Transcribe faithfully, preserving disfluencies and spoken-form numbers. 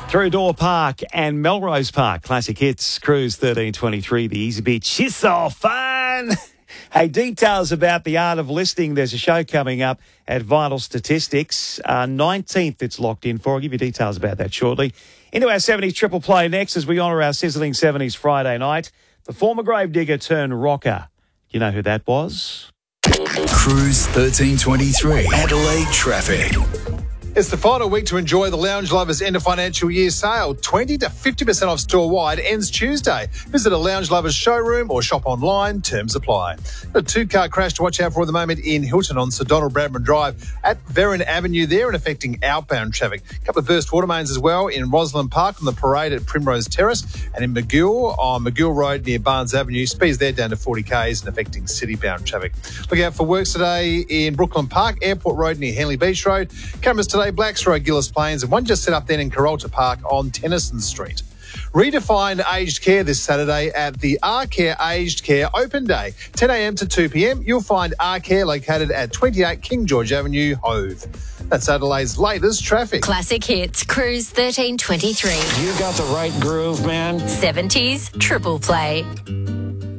Through Door Park and Melrose Park. Classic Hits, Cruise thirteen twenty-three, the Easy Beach. It's so fun. Hey, details about the art of listening. There's a show coming up at Vital Statistics. Uh, nineteenth it's locked in for. I'll give you details about that shortly. Into our seventies triple play next as we honour our sizzling seventies Friday night. The former gravedigger turned rocker. You know who that was? Cruise thirteen twenty-three, Adelaide traffic. It's the final week to enjoy the Lounge Lovers end of financial year sale. twenty to fifty percent off store-wide ends Tuesday. Visit a Lounge Lovers showroom or shop online. Terms apply. A two-car crash to watch out for at the moment in Hilton on Sir Donald Bradman Drive at Vernon Avenue there and affecting outbound traffic. A couple of burst water mains as well in Rosalind Park on the Parade at Primrose Terrace and in McGill on McGill Road near Barnes Avenue. Speeds there down to forty kays and affecting city-bound traffic. Look out for works today in Brooklyn Park, Airport Road near Henley Beach Road. Cameras today, Blacks Road, Gillis Plains, and one just set up then in Carolta Park on Tennyson Street. Redefine aged care this Saturday at the R-Care Aged Care Open Day. ten a.m. to two p.m. You'll find R-Care located at twenty-eight King George Avenue, Hove. That's Adelaide's latest traffic. Classic Hits, Cruise thirteen twenty-three. You got the right groove, man. seventies Triple Play.